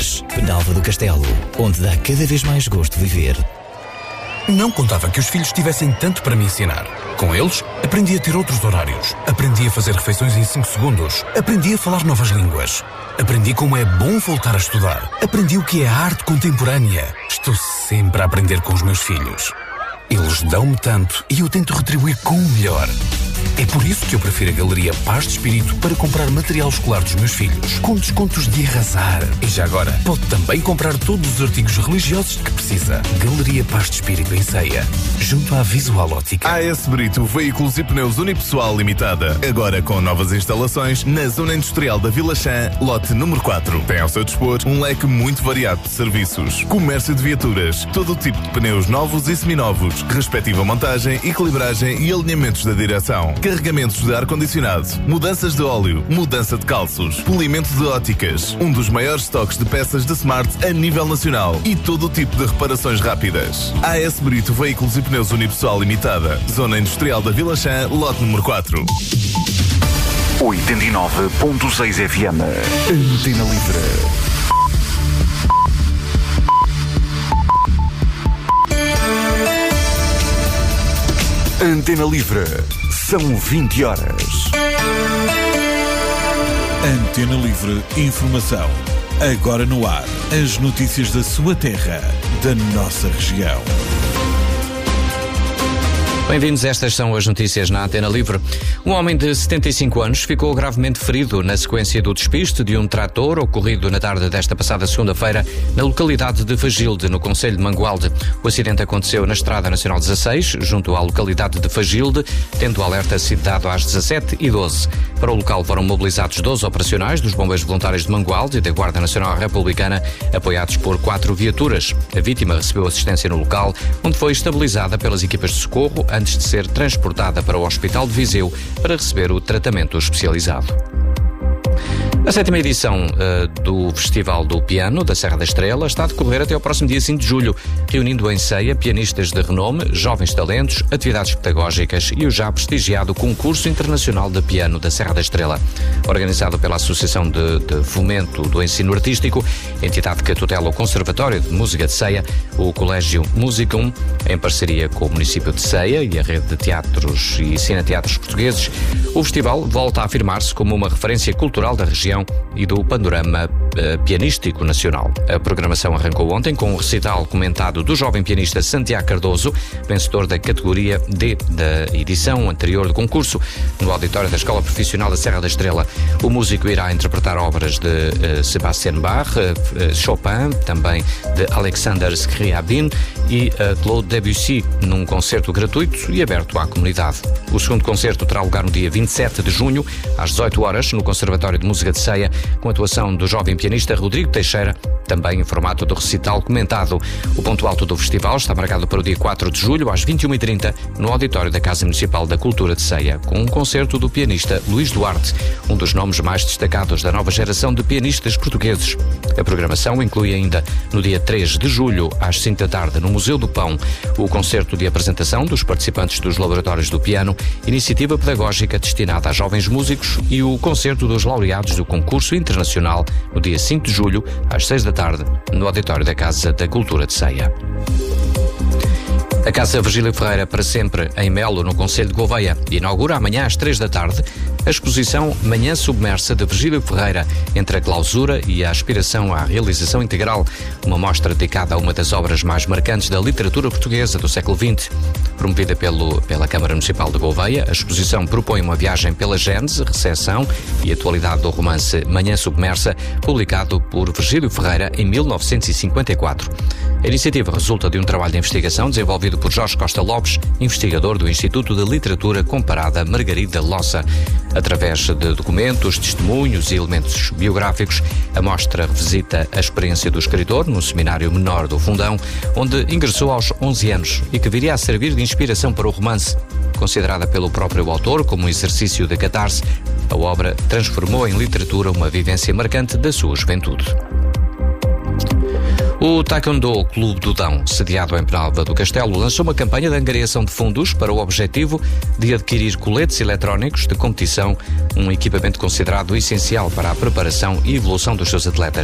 Licores, Penalva do Castelo, onde dá cada vez mais gosto viver. Não contava que os filhos tivessem tanto para me ensinar. Com eles, aprendi a ter outros horários. Aprendi a fazer refeições em 5 segundos. Aprendi a falar novas línguas. Aprendi como é bom voltar a estudar. Aprendi o que é a arte contemporânea. Estou sempre a aprender com os meus filhos. Eles dão-me tanto e eu tento retribuir com o melhor. É por isso que eu prefiro a Galeria Paz de Espírito para comprar material escolar dos meus filhos, com descontos de arrasar. E já agora, pode também comprar todos os artigos religiosos que precisa. Galeria Paz de Espírito em Ceia, junto à Visual Ótica. AS Brito Veículos e Pneus Unipessoal Limitada. Agora com novas instalações na Zona Industrial da Vila Chã, lote número 4. Tem ao seu dispor um leque muito variado de serviços. Comércio de viaturas, todo o tipo de pneus novos e seminovos, respectiva montagem, equilibragem e alinhamentos da direção. Carregamentos de ar-condicionado, mudanças de óleo, mudança de calços, polimento de óticas, um dos maiores estoques de peças de Smart a nível nacional e todo o tipo de reparações rápidas. AS Brito Veículos e Pneus Unipessoal Limitada, Zona Industrial da Vila Chã, lote número 4. 89.6 FM. Antena Livre. Antena Livre. São 20 horas. Antena Livre Informação. Agora no ar. As notícias da sua terra, da nossa região. Bem-vindos, estas são as notícias na Antena Livre. Um homem de 75 anos ficou gravemente ferido na sequência do despiste de um trator ocorrido na tarde desta passada segunda-feira na localidade de Fagilde, no concelho de Mangualde. O acidente aconteceu na Estrada Nacional 16, junto à localidade de Fagilde, tendo o alerta sido dado às 17h12. Para o local foram mobilizados 12 operacionais dos Bombeiros Voluntários de Mangualde e da Guarda Nacional Republicana, apoiados por 4 viaturas. A vítima recebeu assistência no local, onde foi estabilizada pelas equipas de socorro antes de ser transportada para o Hospital de Viseu para receber o tratamento especializado. A 7ª edição do Festival do Piano da Serra da Estrela está a decorrer até ao próximo dia 5 de julho, reunindo em ceia pianistas de renome, jovens talentos, atividades pedagógicas e o já prestigiado Concurso Internacional de Piano da Serra da Estrela. Organizado pela Associação de Fomento do Ensino Artístico, entidade que tutela o Conservatório de Música de Ceia, o Colégio Musicum, em parceria com o município de Ceia e a rede de teatros e cineteatros portugueses, o festival volta a afirmar-se como uma referência cultural da região e do panorama pianístico nacional. A programação arrancou ontem com um recital comentado do jovem pianista Santiago Cardoso, vencedor da categoria D da edição anterior do concurso, no auditório da Escola Profissional da Serra da Estrela. O músico irá interpretar obras de Sebastian Bach, Chopin, também de Alexander Scriabin e Claude Debussy, num concerto gratuito e aberto à comunidade. O segundo concerto terá lugar no dia 27 de junho, às 18 horas, no Conservatório de Música de Ceia, com a atuação do jovem pianista Rodrigo Teixeira, também em formato do recital comentado. O ponto alto do festival está marcado para o dia 4 de julho, às 21h30, no auditório da Casa Municipal da Cultura de Ceia, com um concerto do pianista Luís Duarte, um dos nomes mais destacados da nova geração de pianistas portugueses. A programação inclui ainda, no dia 3 de julho, às 5 da tarde, no Museu do Pão, o concerto de apresentação dos participantes dos Laboratórios do Piano, iniciativa pedagógica destinada a jovens músicos, e o concerto dos laureados do Concurso Internacional, no dia 5 de julho, às 6 da tarde, no auditório da Casa da Cultura de Ceia. A Casa Virgílio Ferreira para Sempre, em Melo, no concelho de Gouveia, inaugura amanhã às 3 da tarde a exposição Manhã Submersa de Virgílio Ferreira, entre a clausura e a aspiração à realização integral, uma mostra dedicada a uma das obras mais marcantes da literatura portuguesa do século XX. Promovida pela Câmara Municipal de Gouveia, a exposição propõe uma viagem pela gênese, recepção e atualidade do romance Manhã Submersa, publicado por Virgílio Ferreira em 1954. A iniciativa resulta de um trabalho de investigação desenvolvido por Jorge Costa Lopes, investigador do Instituto de Literatura Comparada Margarida Lossa. Através de documentos, testemunhos e elementos biográficos, a mostra revisita a experiência do escritor no Seminário Menor do Fundão, onde ingressou aos 11 anos e que viria a servir de inspiração para o romance. Considerada pelo próprio autor como um exercício de catarse, a obra transformou em literatura uma vivência marcante da sua juventude. O Taekwondo Clube do Dão, sediado em Penalva do Castelo, lançou uma campanha de angariação de fundos para o objetivo de adquirir coletes eletrónicos de competição, um equipamento considerado essencial para a preparação e evolução dos seus atletas.